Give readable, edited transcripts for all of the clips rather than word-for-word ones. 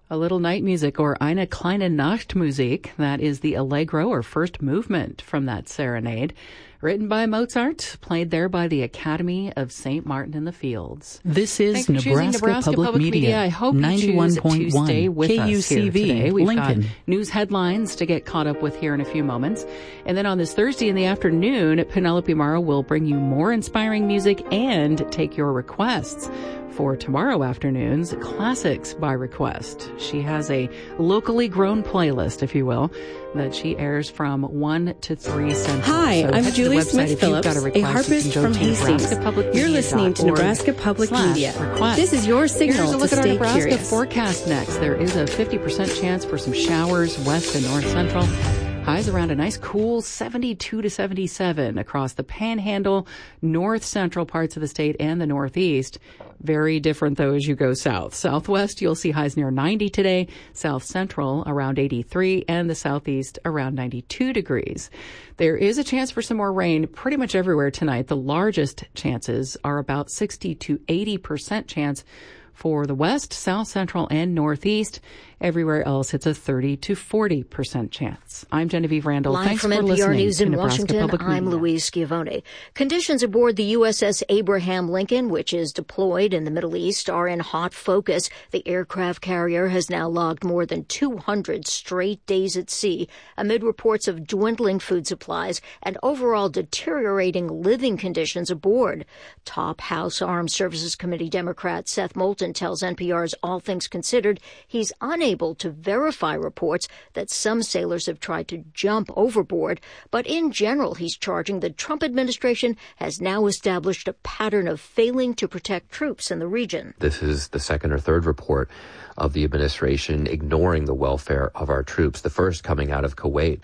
A little night music, or Eine kleine Nachtmusik. That is the allegro or first movement from that serenade. Written by Mozart, played there by the Academy of St. Martin in the Fields. This is Nebraska Public Media. I hope you choose to stay with us here today. We've Lincoln. got news headlines to get caught up with here in a few moments. And then on this Thursday in the afternoon, Penelope Morrow will bring you more inspiring music and take your requests for tomorrow afternoon's Classics by Request. She has a locally grown playlist, if you will, that she airs from 1 to 3 Central. Hi, So I'm head to Julie the website. If you've Smith-Phillips, got a request, you harpist can go from to Hastings. nebraskapublicmedia.org You're listening to Nebraska Public Media. /request. This is your signal Here's a to look at our stay Nebraska curious. forecast next. There is a 50% chance for some showers west and north central. Highs around a nice cool 72 to 77 across the Panhandle, north central parts of the state and the Northeast. Very different though as you go south. Southwest, you'll see highs near 90 today. South central around 83 and the southeast around 92 degrees. There is a chance for some more rain pretty much everywhere tonight. The largest chances are about 60 to 80% chance for the west, south central, and northeast. Everywhere else, it's a 30 to 40% chance. I'm Genevieve Randall. Live Thanks from for NPR listening News to in Nebraska Washington, Public I'm Media. Louise Schiavone. Conditions aboard the USS Abraham Lincoln, which is deployed in the Middle East, are in hot focus. The aircraft carrier has now logged more than 200 straight days at sea amid reports of dwindling food supplies and overall deteriorating living conditions aboard. Top House Armed Services Committee Democrat Seth Moulton tells NPR's All Things Considered he's unable to verify reports that some sailors have tried to jump overboard, but in general he's charging the Trump administration has now established a pattern of failing to protect troops in the region. This is the second or third report of the administration ignoring the welfare of our troops, the first coming out of Kuwait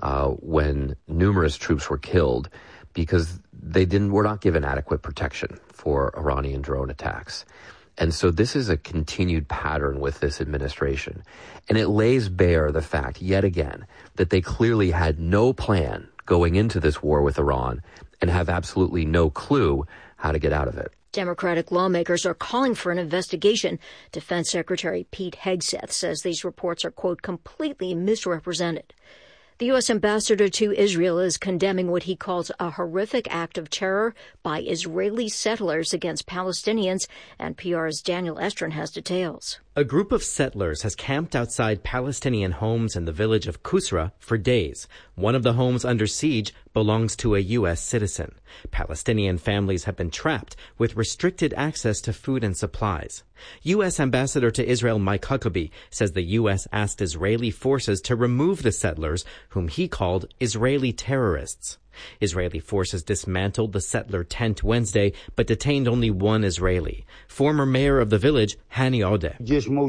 when numerous troops were killed because were not given adequate protection for Iranian drone attacks. And so this is a continued pattern with this administration. And it lays bare the fact, yet again, that they clearly had no plan going into this war with Iran and have absolutely no clue how to get out of it. Democratic lawmakers are calling for an investigation. Defense Secretary Pete Hegseth says these reports are, quote, completely misrepresented. The U.S. ambassador to Israel is condemning what he calls a horrific act of terror by Israeli settlers against Palestinians. NPR's Daniel Estrin has details. A group of settlers has camped outside Palestinian homes in the village of Kusra for days. One of the homes under siege belongs to a U.S. citizen. Palestinian families have been trapped with restricted access to food and supplies. U.S. Ambassador to Israel Mike Huckabee says the U.S. asked Israeli forces to remove the settlers, whom he called Israeli terrorists. Israeli forces dismantled the settler tent Wednesday, but detained only one Israeli. Former mayor of the village, Hani Odeh.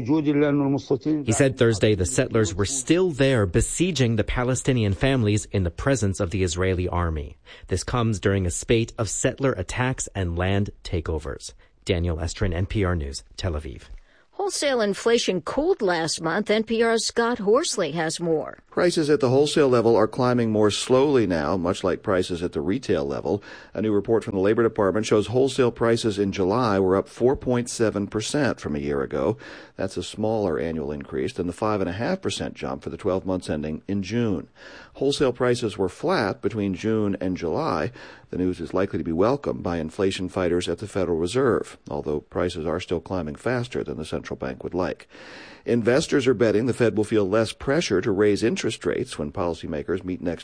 He said Thursday the settlers were still there besieging the Palestinian families in the presence of the Israeli army. This comes during a spate of settler attacks and land takeovers. Daniel Estrin, NPR News, Tel Aviv. Wholesale inflation cooled last month. NPR's Scott Horsley has more. Prices at the wholesale level are climbing more slowly now, much like prices at the retail level. A new report from the Labor Department shows wholesale prices in July were up 4.7% from a year ago. That's a smaller annual increase than the 5.5% jump for the 12 months ending in June. Wholesale prices were flat between June and July. The news is likely to be welcomed by inflation fighters at the Federal Reserve, although prices are still climbing faster than the central bank would like. Investors are betting the Fed will feel less pressure to raise interest rates when policymakers meet next